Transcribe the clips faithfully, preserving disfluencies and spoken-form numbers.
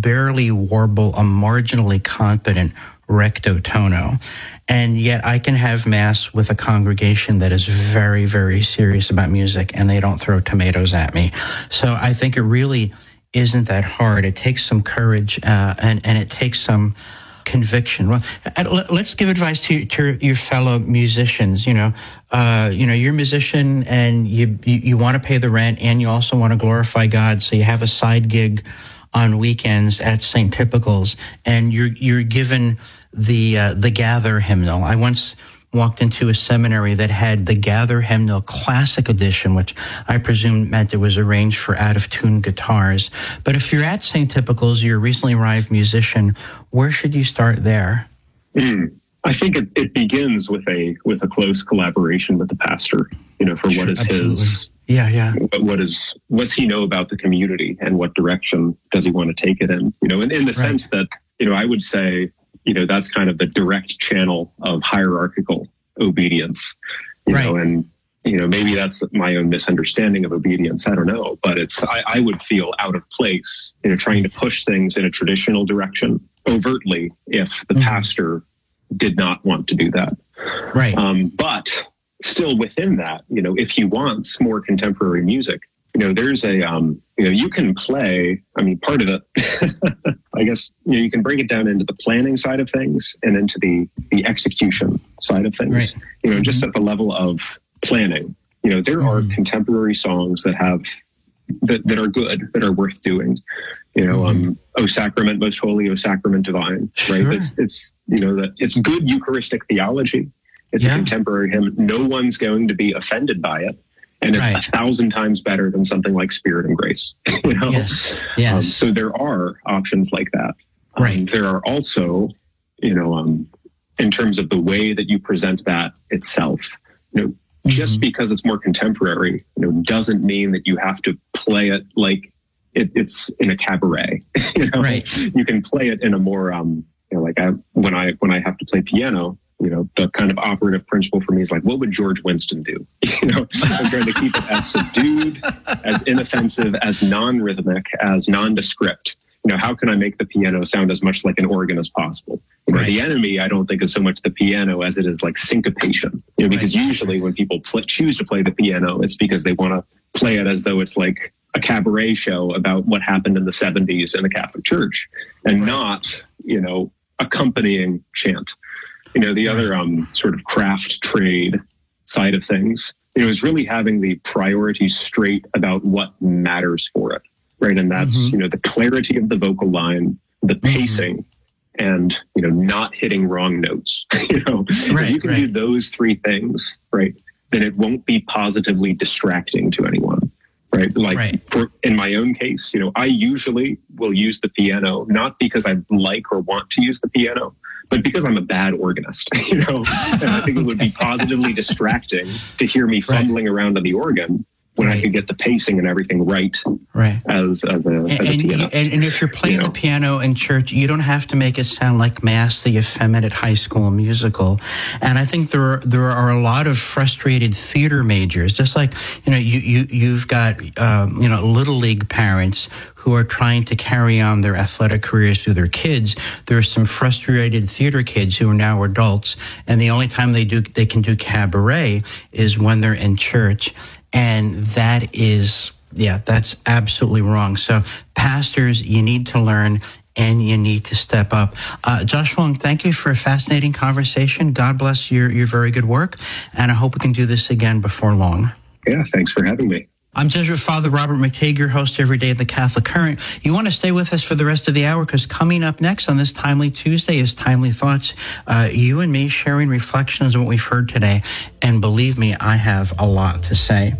barely warble a marginally competent recto tono. And yet I can have Mass with a congregation that is very, very serious about music, and they don't throw tomatoes at me. So I think it really isn't that hard. It takes some courage, uh, and, and it takes some conviction. Well, let's give advice to, to your fellow musicians. You know, uh, you know, you're a musician, and you, you you want to pay the rent, and you also want to glorify God. So you have a side gig on weekends at Saint Typicals, and you're you're given the uh, the Gather hymnal. I once walked into a seminary that had the Gather hymnal classic edition, which I presume meant it was arranged for out-of-tune guitars. But if you're at Saint Typicals, you're a recently arrived musician, where should you start there? Mm, I think it, it begins with a with a close collaboration with the pastor, you know, for Sure, what is absolutely. his, yeah, yeah. what is, what's he know about the community, and what direction does he want to take it in? You know, in, in the Right. sense that, you know, I would say, you know, that's kind of the direct channel of hierarchical obedience, you Right. know, and, you know, maybe that's my own misunderstanding of obedience. I don't know, but it's, I, I would feel out of place, you know, trying to push things in a traditional direction overtly if the Mhm. pastor did not want to do that. Right. Um, but still within that, you know, if he wants more contemporary music, you know, there's a, um, you know, you can play, I mean, part of it, I guess, you know, you can break it down into the planning side of things and into the, the execution side of things, Right. you know, Mm-hmm. just at the level of planning. You know, there Mm-hmm. are contemporary songs that have, that, that are good, that are worth doing. You know, Mm-hmm. um, O Sacrament Most Holy, O Sacrament Divine, right? Sure. It's, it's, you know, that it's good Eucharistic theology. It's Yeah. a contemporary hymn. No one's going to be offended by it. And it's Right. a thousand times better than something like Spirit and Grace. You know? Yes. Yes. Um, so there are options like that. Um, Right. There are also, you know, um, in terms of the way that you present that itself, you know, just Mhm. because it's more contemporary, you know, doesn't mean that you have to play it like it, it's in a cabaret. You know, Right. you can play it in a more, um, you know, like I, when I when I have to play piano, you know, the kind of operative principle for me is like, what would George Winston do? You know, I'm trying to keep it as subdued, as inoffensive, as non-rhythmic, as nondescript. You know, how can I make the piano sound as much like an organ as possible? You know, Right. the enemy, I don't think, is so much the piano as it is like syncopation. You know, because Right. usually when people pl- choose to play the piano, it's because they want to play it as though it's like a cabaret show about what happened in the seventies in the Catholic Church, and Right. not, you know, accompanying chant. You know, the other um, sort of craft trade side of things, you know, is really having the priorities straight about what matters for it, right? And that's, Mhm. you know, the clarity of the vocal line, the pacing, and, you know, not hitting wrong notes. You know, Right, if you can do right. those three things, right, then it won't be positively distracting to anyone. Right. Like Right. for in my own case, you know, I usually will use the piano, not because I like or want to use the piano, but because I'm a bad organist, you know, and I think it would be positively distracting to hear me fumbling around on the organ when I Right. could get the pacing and everything right Right. as, as a, And, as a and, pianist. and, and if you're playing You know? the piano in church, you don't have to make it sound like Mass, the effeminate high school musical. And I think there are, there are a lot of frustrated theater majors, just like, you know, you, you, you've got, um, you know, little league parents who are trying to carry on their athletic careers through their kids. There are some frustrated theater kids who are now adults, and the only time they do, they can do cabaret is when they're in church. And that is, yeah, that's absolutely wrong. So pastors, you need to learn and you need to step up. Uh, Josh Long, thank you for a fascinating conversation. God bless your, your very good work. And I hope we can do this again before long. Yeah. Thanks for having me. I'm Jesuit Father Robert McTague, your host every day of the Catholic Current. You want to stay with us for the rest of the hour, because coming up next on this Timely Tuesday is Timely Thoughts. Uh, you and me sharing reflections on what we've heard today. And believe me, I have a lot to say.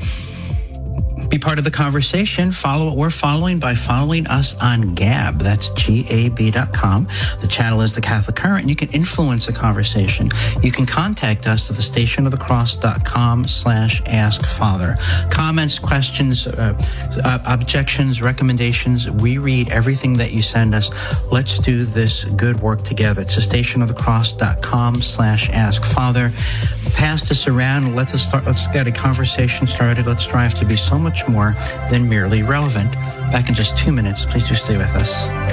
Be part of the conversation. Follow what we're following by following us on Gab. That's G A B dot com. The channel is the Catholic Current, and you can influence the conversation. You can contact us at the station of the cross dot com slash ask father. Comments, questions, uh, uh, objections, recommendations. We read everything that you send us. Let's do this good work together. It's the station of the cross dot com slash ask father. Pass this around. Let's start. Let's get a conversation started. Let's strive to be so much more than merely relevant. Back in just two minutes. Please do stay with us.